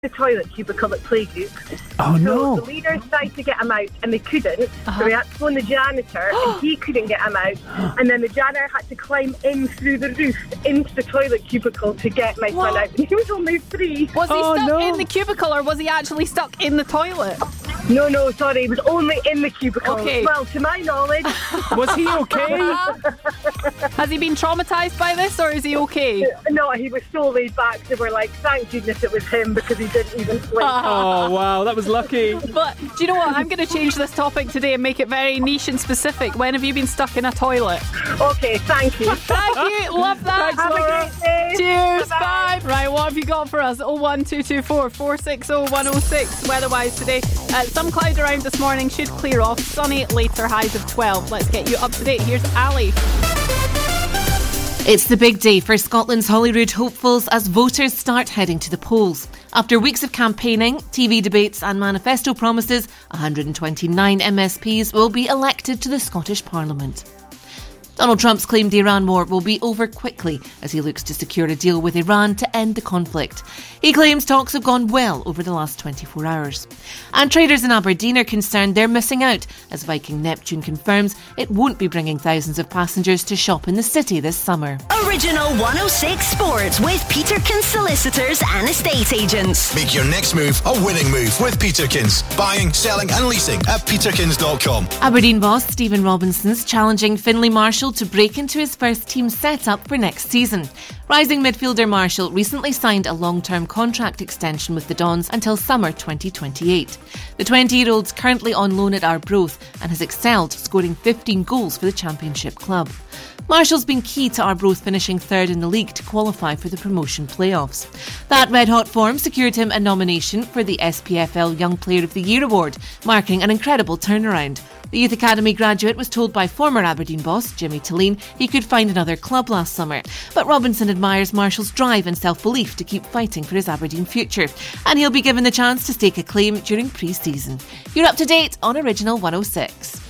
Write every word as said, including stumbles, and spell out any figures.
the toilet cubicle at playgroup. Oh, so no. the leaders tried to get him out and they couldn't. Uh-huh. So we had to phone the janitor and he couldn't get him out. And then the janitor had to climb in through the roof into the toilet cubicle to get my What? son out. And he was only three. Was he Oh, stuck no. in the cubicle or was he actually stuck in the toilet? No, no, sorry. He was only in the cubicle. Okay. Well, to my knowledge. Was he okay? Has he been traumatised by this or is he okay? No, he was so laid back. They were like, thank goodness it was him because he didn't even sleep. Oh, wow, that was lucky. But do you know what? I'm going to change this topic today and make it very niche and specific. When have you been stuck in a toilet? Okay, thank you. Thank you. Love that. Have a great day. Cheers. Bye-bye. Bye. Right, what have you got for us? oh one two two four, four six oh, one oh six. Weather-wise today, uh, some cloud around this morning, should clear off. Sunny, later highs of twelve. Let's get you up to date. Here's Ali. It's the big day for Scotland's Holyrood hopefuls as voters start heading to the polls. After weeks of campaigning, T V debates and manifesto promises, one hundred twenty-nine M S Ps will be elected to the Scottish Parliament. Donald Trump's claimed Iran war will be over quickly as he looks to secure a deal with Iran to end the conflict. He claims talks have gone well over the last twenty-four hours. And traders in Aberdeen are concerned they're missing out as Viking Neptune confirms it won't be bringing thousands of passengers to shop in the city this summer. Original one oh six Sports with Peterkin Solicitors and Estate Agents. Make your next move a winning move with Peterkins. Buying, selling and leasing at peterkins dot com. Aberdeen boss Stephen Robinson's challenging Finlay Marshall to break into his first team setup for next season. Rising midfielder Marshall recently signed a long-term contract extension with the Dons until summer twenty twenty-eight. The twenty-year-old's currently on loan at Arbroath and has excelled, scoring fifteen goals for the Championship club. Marshall's been key to Arbroath finishing third in the league to qualify for the promotion playoffs. That red-hot form secured him a nomination for the S P F L Young Player of the Year award, marking an incredible turnaround. The Youth Academy graduate was told by former Aberdeen boss Jimmy Tilleen he could find another club last summer. But Robinson admires Marshall's drive and self-belief to keep fighting for his Aberdeen future. And he'll be given the chance to stake a claim during pre-season. You're up to date on Original one oh six.